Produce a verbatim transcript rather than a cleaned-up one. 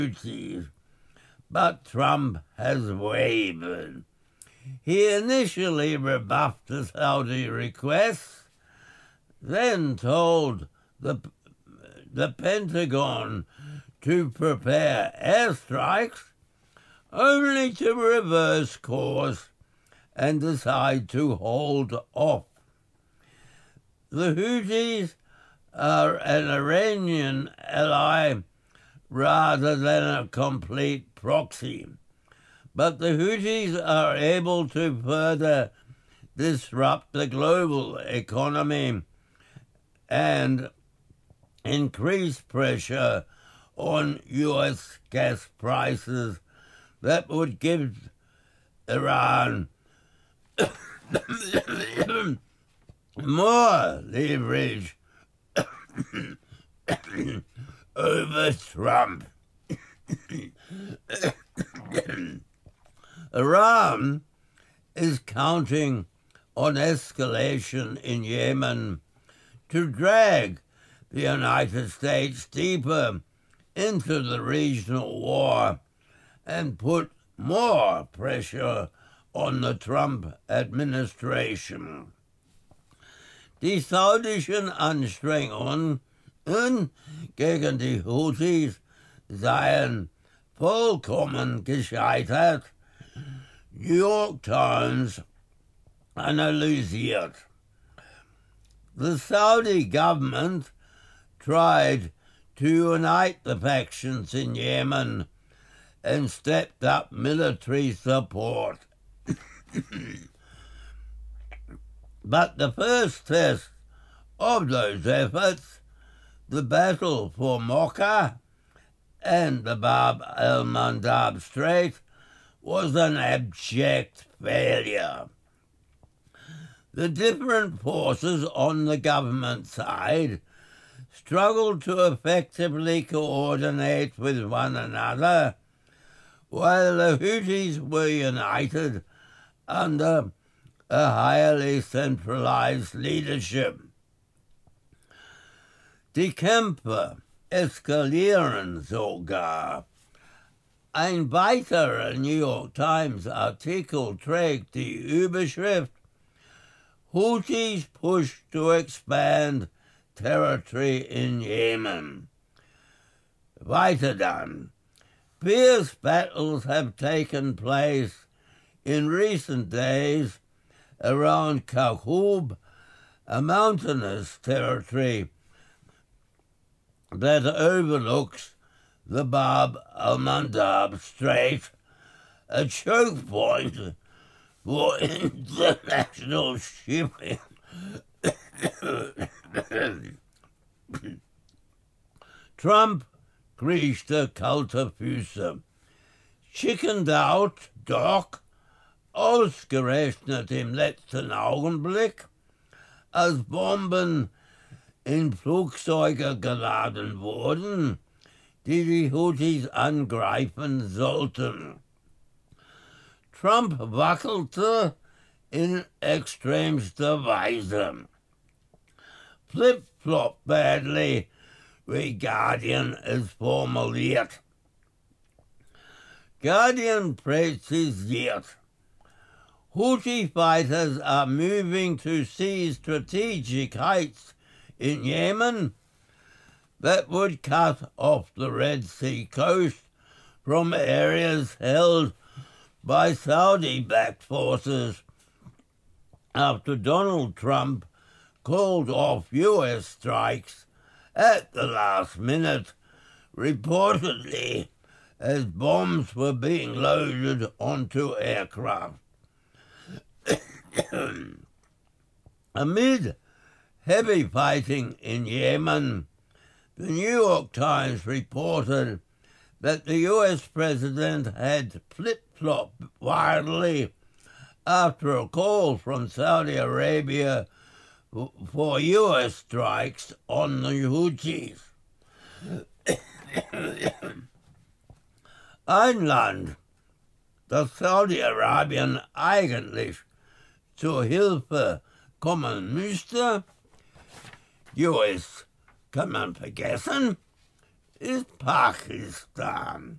Houthis, but Trump has wavered. He initially rebuffed the Saudi requests, then told the, the Pentagon to prepare airstrikes, only to reverse course and decide to hold off. The Houthis are an Iranian ally rather than a complete proxy, but the Houthis are able to further disrupt the global economy and increase pressure on U S gas prices that would give Iran more leverage over Trump. Iran is counting on escalation in Yemen to drag the United States deeper into the regional war and put more pressure on the Trump administration. Die saudischen Anstrengungen gegen die Houthis seien vollkommen gescheitert, New York Times analysiert. The Saudi government tried to unite the factions in Yemen and stepped up military support. But the first test of those efforts, the battle for Mocha and the Bab el-Mandab Strait, was an abject failure. The different forces on the government side struggled to effectively coordinate with one another, while the Houthis were united under a highly centralized leadership. Die Kämpfe eskalieren sogar. Ein weiterer New York Times Artikel trägt die Überschrift Houthis push to expand territory in Yemen. Weiter dann. Fierce battles have taken place in recent days around Khartoum, a mountainous territory that overlooks the Bab el-Mandab Strait, a choke point for international shipping. Trump kriegte kalte Füße. Chickened out, doch, ausgerechnet im letzten Augenblick, als Bomben in Flugzeuge geladen wurden, die die Houthis angreifen sollten. Trump wackelte in extremster Weise. Flip-flop badly, wie Guardian es formuliert. Guardian präzisiert. Houthi fighters are moving to seize strategic heights in Yemen that would cut off the Red Sea coast from areas held by Saudi-backed forces after Donald Trump called off U S strikes at the last minute, reportedly as bombs were being loaded onto aircraft. Amid heavy fighting in Yemen, the New York Times reported that the U S president had flip-flopped wildly after a call from Saudi Arabia for U S strikes on the Houthis. Ein Land, das Saudi-Arabien eigentlich zur Hilfe kommen müsste, U S kann man vergessen, is Pakistan.